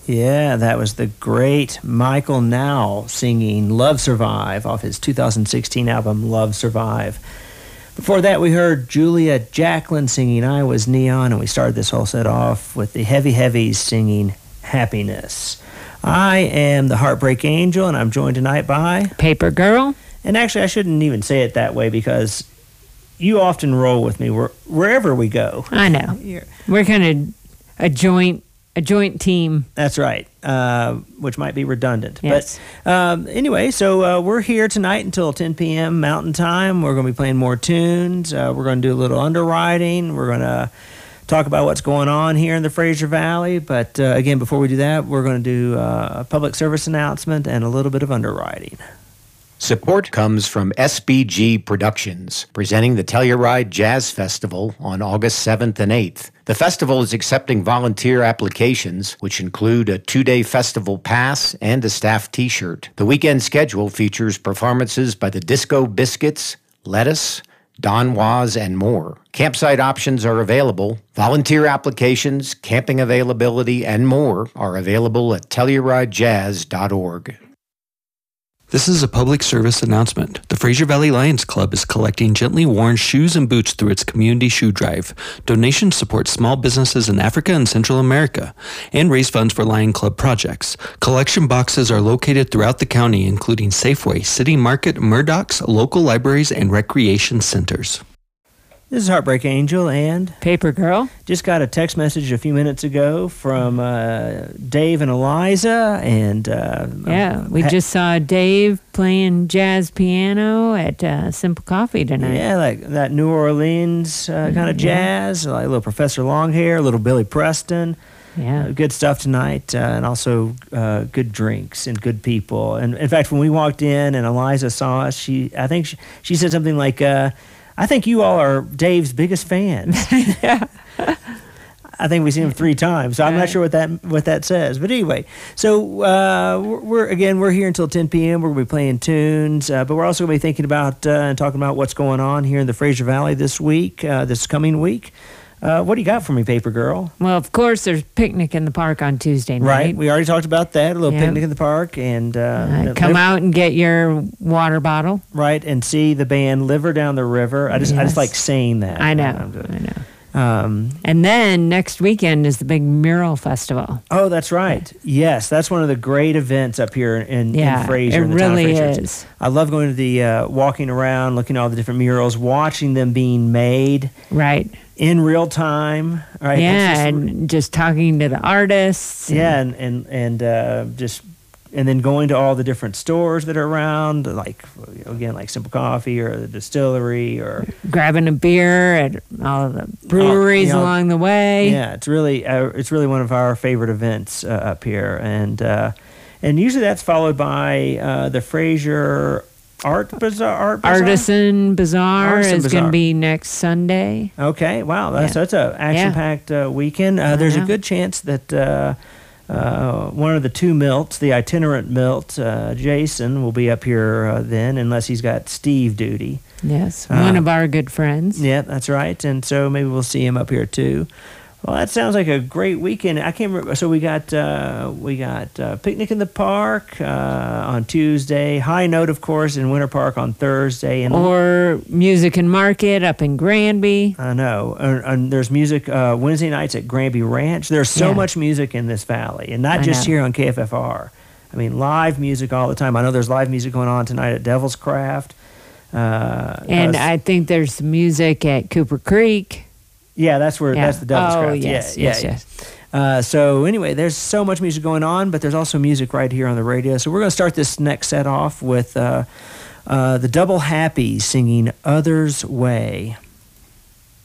Yeah, that was the great Michael Now singing Love Survive off his 2016 album Love Survive. Before that, we heard Julia Jacklin singing I Was Neon, and we started this whole set off with the Heavy Heavies singing Happiness. I am the Heartbreak Angel, and I'm joined tonight by... Paper Girl. And actually, I shouldn't even say it that way because you often roll with me wherever we go. I know. We're kind of a joint team. That's right, which might be redundant. Yes. But anyway, so we're here tonight until 10 p.m. Mountain Time. We're going to be playing more tunes. We're going to do a little underwriting. We're going to talk about what's going on here in the Fraser Valley. But again, before we do that, we're going to do a public service announcement and a little bit of underwriting. Support comes from SBG Productions, presenting the Telluride Jazz Festival on August 7th and 8th. The festival is accepting volunteer applications, which include a 2-day festival pass and a staff T-shirt. The weekend schedule features performances by the Disco Biscuits, Lettuce, Don Was, and more. Campsite options are available. Volunteer applications, camping availability, and more are available at TellurideJazz.org. This is a public service announcement. The Fraser Valley Lions Club is collecting gently worn shoes and boots through its community shoe drive. Donations support small businesses in Africa and Central America and raise funds for Lion Club projects. Collection boxes are located throughout the county, including Safeway, City Market, Murdoch's, local libraries, and recreation centers. This is Heartbreak Angel and Paper Girl. Just got a text message a few minutes ago from Dave and Eliza, and we just saw Dave playing jazz piano at Simple Coffee tonight. Yeah, like that New Orleans kind of jazz, like a little Professor Longhair, a little Billy Preston. Yeah, good stuff tonight, and also good drinks and good people. And in fact, when we walked in and Eliza saw us, I think she said something like, I think you all are Dave's biggest fans. Yeah. I think we've seen him 3 times, so I'm not sure what that says. But anyway, so we're here until 10 p.m. We're going to be playing tunes, but we're also going to be thinking about and talking about what's going on here in the Fraser Valley this coming week. What do you got for me, Paper Girl? Well, of course, there's picnic in the park on Tuesday night. Right, we already talked about that, a little picnic in the park. And come out and get your water bottle. Right, and see the band Liver Down the River. I just like saying that. I know. And then next weekend is the big mural festival. Oh, that's right. Yes, that's one of the great events up here in Fraser. It really is. I love going to the walking around, looking at all the different murals, watching them being made. Right. In real time. Right. Yeah, and just talking to the artists. Yeah, and then going to all the different stores that are around, like Simple Coffee or the distillery, or grabbing a beer at all of the breweries along the way. Yeah, it's really one of our favorite events up here, and usually that's followed by the Fraser Artisan Bazaar is going to be next Sunday. Okay, wow, that's an action-packed weekend. There's a good chance that one of the 2 milts, the itinerant milt, Jason, will be up here then, unless he's got Steve duty. Yes, one of our good friends. Yeah, that's right, and so maybe we'll see him up here too. Well, that sounds like a great weekend. I can't remember. So we got picnic in the park on Tuesday. High Note, of course, in Winter Park on Thursday. Or Music and Market up in Granby. I know. And there's music Wednesday nights at Granby Ranch. There's so much music in this valley, and not just here on KFFR. I mean, live music all the time. I know there's live music going on tonight at Devil's Craft. And I think there's music at Cooper Creek. Yeah, that's the Devil's Craft. Yes. So anyway, there's so much music going on, but there's also music right here on the radio. So we're going to start this next set off with the Double Happies singing Other's Way.